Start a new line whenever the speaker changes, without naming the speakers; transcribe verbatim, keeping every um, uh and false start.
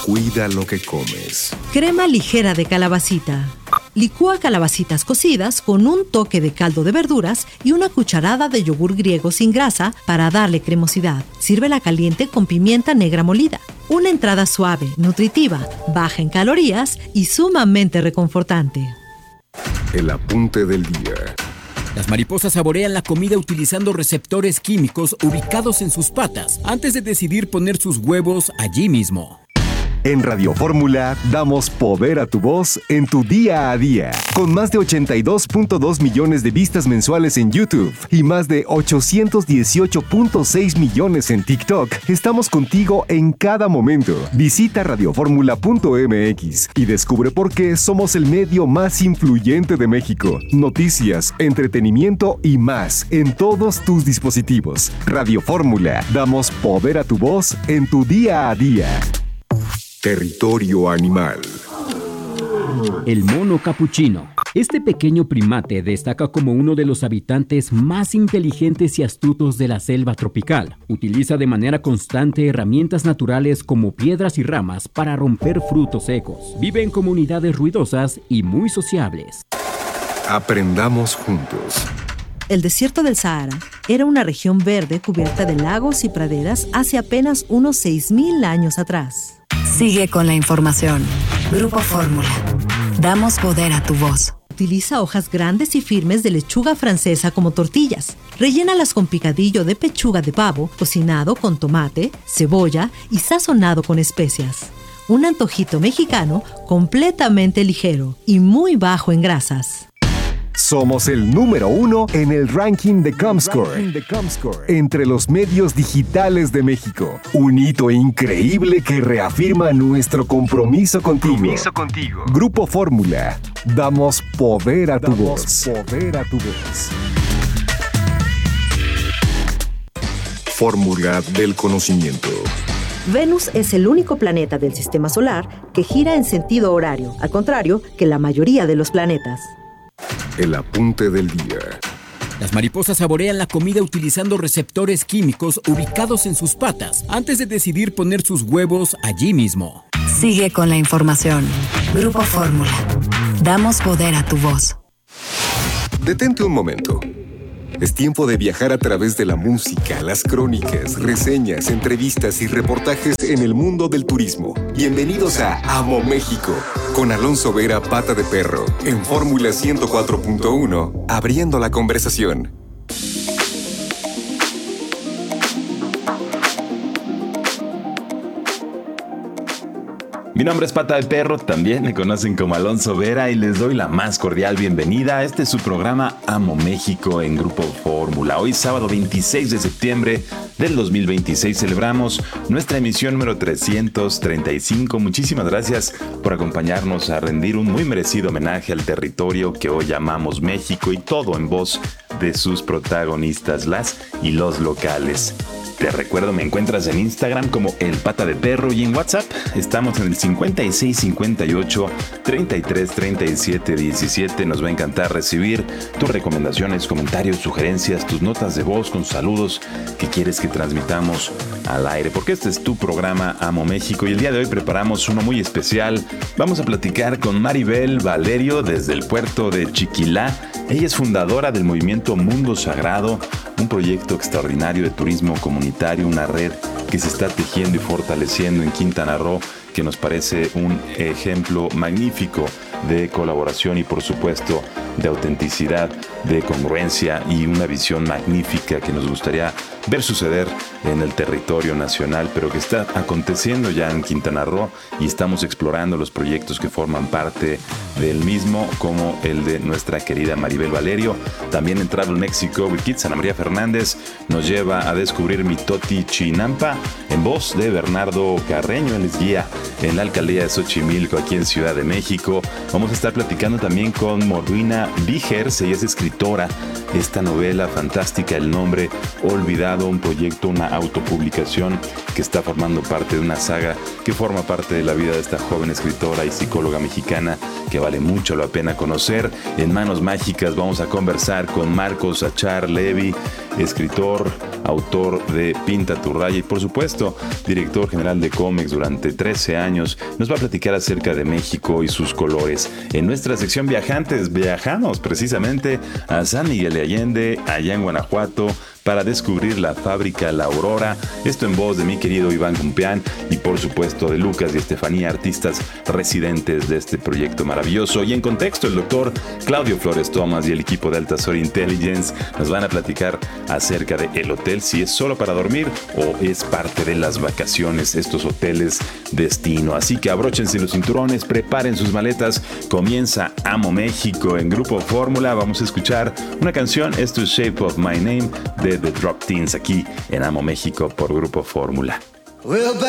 Cuida lo que comes.
Crema ligera de calabacita. Licúa calabacitas cocidas con un toque de caldo de verduras y una cucharada de yogur griego sin grasa para darle cremosidad. Sírvela caliente con pimienta negra molida. Una entrada suave, nutritiva, baja en calorías y sumamente reconfortante.
El apunte del día.
Las mariposas saborean la comida utilizando receptores químicos ubicados en sus patas antes de decidir poner sus huevos allí mismo.
En Radio Fórmula damos poder a tu voz en tu día a día. Con más de ochenta y dos punto dos millones de vistas mensuales en YouTube y más de ochocientos dieciocho punto seis millones en TikTok, estamos contigo en cada momento. Visita radioformula punto m x y descubre por qué somos el medio más influyente de México. Noticias, entretenimiento y más en todos tus dispositivos. Radio Fórmula, damos poder a tu voz en tu día a día.
Territorio animal.
El mono capuchino. Este pequeño primate destaca como uno de los habitantes más inteligentes y astutos de la selva tropical. Utiliza de manera constante herramientas naturales como piedras y ramas para romper frutos secos. Vive en comunidades ruidosas y muy sociables.
Aprendamos juntos.
El desierto del Sahara era una región verde cubierta de lagos y praderas hace apenas unos seis mil años atrás.
Sigue con la información. Grupo Fórmula. Damos poder a tu voz.
Utiliza hojas grandes y firmes de lechuga francesa como tortillas. Rellénalas con picadillo de pechuga de pavo, cocinado con tomate, cebolla y sazonado con especias. Un antojito mexicano completamente ligero y muy bajo en grasas.
Somos el número uno en el ranking de Comscore, entre los medios digitales de México. Un hito increíble que reafirma nuestro compromiso contigo. Compromiso contigo. Grupo Fórmula. Damos poder a tu Damos voz. Poder a tu voz.
Fórmula del conocimiento.
Venus es el único planeta del sistema solar que gira en sentido horario, al contrario que la mayoría de los planetas.
El apunte del día.
Las mariposas saborean la comida utilizando receptores químicos ubicados en sus patas antes de decidir poner sus huevos allí mismo.
Sigue con la información. Grupo Fórmula. Damos poder a tu voz.
Detente un momento. Es tiempo de viajar a través de la música, las crónicas, reseñas, entrevistas y reportajes en el mundo del turismo. Bienvenidos a Amo México, con Alonso Vera Pata de Perro, en Fórmula ciento cuatro punto uno, abriendo la conversación.
Mi nombre es Pata de Perro, también me conocen como Alonso Vera y les doy la más cordial bienvenida a este es su programa Amo México en Grupo Fórmula. Hoy sábado veintiséis de septiembre del dos mil veintiséis celebramos nuestra emisión número trescientos treinta y cinco. Muchísimas gracias por acompañarnos a rendir un muy merecido homenaje al territorio que hoy llamamos México y todo en voz de sus protagonistas, las y los locales. Te recuerdo, me encuentras en Instagram como El Pata de Perro y en WhatsApp estamos en el cincuenta y seis cincuenta y ocho treinta y tres treinta y siete diecisiete. Nos va a encantar recibir tus recomendaciones, comentarios, sugerencias, tus notas de voz con saludos que quieres que transmitamos al aire, porque este es tu programa Amo México y el día de hoy preparamos uno muy especial. Vamos a platicar con Maribel Valerio desde el puerto de Chiquilá. Ella es fundadora del movimiento Mundo Sagrado, un proyecto extraordinario de turismo comunitario, una red que se está tejiendo y fortaleciendo en Quintana Roo, que nos parece un ejemplo magnífico de colaboración y por supuesto de autenticidad, de congruencia y una visión magnífica que nos gustaría ver suceder en el territorio nacional, pero que está aconteciendo ya en Quintana Roo y estamos explorando los proyectos que forman parte del mismo, como el de nuestra querida Maribel Valerio. También en Travel Mexico with Kids, Ana María Fernández nos lleva a descubrir Mitoti Chinampa en voz de Bernardo Carreño. Él es guía en la alcaldía de Xochimilco, aquí en Ciudad de México. Vamos a estar platicando también con Morduina Patricia Vigers, ella es escritora. Esta novela fantástica, El nombre olvidado, un proyecto, una autopublicación que está formando parte de una saga que forma parte de la vida de esta joven escritora y psicóloga mexicana que vale mucho la pena conocer. En Manos Mágicas vamos a conversar con Marcos Achar Levy, escritor, autor de Pinta tu raya y por supuesto director general de Comex durante trece años. Nos va a platicar acerca de México y sus colores. En nuestra sección Viajantes viajamos precisamente a San Miguel de Allende, allá en Guanajuato, para descubrir la fábrica La Aurora. Esto en voz de mi querido Iván Gumpeán y por supuesto de Lucas y Estefanía, artistas residentes de este proyecto maravilloso. Y en contexto, el doctor Claudio Flores Thomas y el equipo de Altazor Intelligence nos van a platicar acerca de el hotel, si es solo para dormir o es parte de las vacaciones, estos hoteles destino. Así que abróchense los cinturones, preparen sus maletas. Comienza Amo México en Grupo Fórmula. Vamos a escuchar una canción, esto es Shape of My Name de The Drop Teens, aquí en Amo México por Grupo Fórmula.